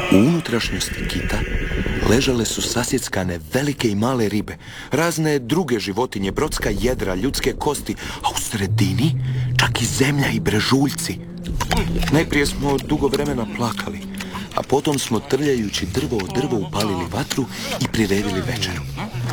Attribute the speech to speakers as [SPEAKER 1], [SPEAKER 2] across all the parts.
[SPEAKER 1] U unutrašnjosti kita ležale su sasjeckane velike i male ribe, razne druge životinje, brodska jedra, ljudske kosti, a u sredini čak i zemlja i brežuljci. Najprije smo dugo vremena plakali, a potom smo trljajući drvo od drvo upalili vatru i priredili večeru.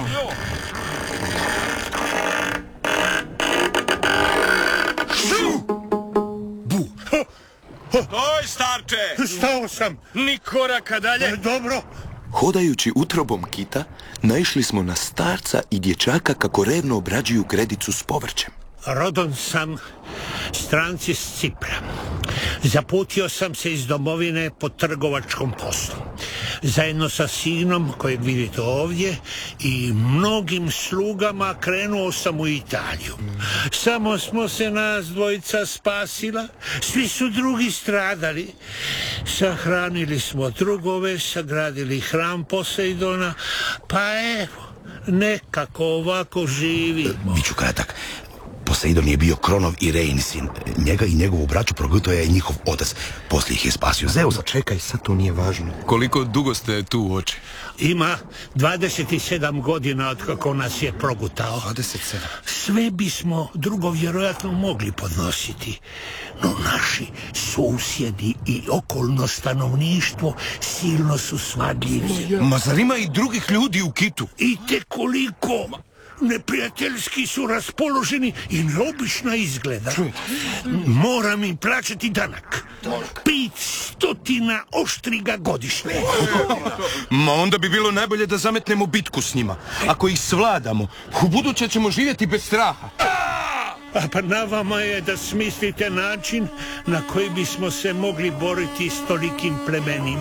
[SPEAKER 2] Oj, starče!
[SPEAKER 3] Stao sam.
[SPEAKER 2] Ni koraka dalje.
[SPEAKER 3] Dobro.
[SPEAKER 1] Hodajući utrobom kita, naišli smo na starca i dječaka kako revno obrađuju gredicu s povrćem.
[SPEAKER 3] Rodom sam stranci s Cipra. Zaputio sam se iz domovine po trgovačkom poslu. Zajedno sa sinom, kojeg vidite ovdje, i mnogim slugama krenuo sam u Italiju. Samo smo se nas dvojica spasila, svi su drugi stradali. Sahranili smo drugove, sagradili hram Poseidona, pa evo, nekako ovako živimo.
[SPEAKER 4] Biću kratak. Poseidon je bio Kronov i Rein sin. Njega i njegovu braću progutao je njihov otac. Poslije ih je spasio Zeus.
[SPEAKER 1] Čekaj, sad to nije važno.
[SPEAKER 2] Koliko dugo ste tu, oče?
[SPEAKER 3] Ima 27 godina od kako nas je progutao.
[SPEAKER 1] 27.
[SPEAKER 3] Sve bismo drugo vjerojatno mogli podnositi. No naši susjedi i okolno stanovništvo silno su svadljivi.
[SPEAKER 2] Ma zar ima i drugih ljudi u kitu?
[SPEAKER 3] I te koliko neprijateljski su raspoloženi i neobična izgleda. Moram im plaćati danak. 500 oštriga godišnje.
[SPEAKER 2] Ma onda bi bilo najbolje da zametnemo bitku s njima. Ako ih svladamo, u buduće ćemo živjeti bez straha.
[SPEAKER 3] A pa na vama je da smislite način na koji bismo se mogli boriti s tolikim plemenima.